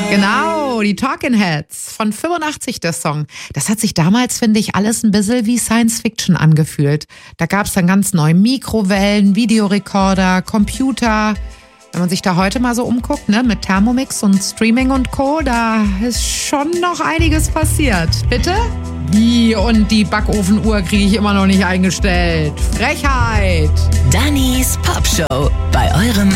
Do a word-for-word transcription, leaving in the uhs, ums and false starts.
Genau, die Talking Heads von fünfundachtzig, der Song. Das hat sich damals, finde ich, alles ein bisschen wie Science Fiction angefühlt. Da gab es dann ganz neue Mikrowellen, Videorekorder, Computer. Wenn man sich da heute mal so umguckt, ne, mit Thermomix und Streaming und Co., da ist schon noch einiges passiert. Bitte? Wie? Und die Backofenuhr kriege ich immer noch nicht eingestellt. Frechheit! Dannys Popshow bei eurem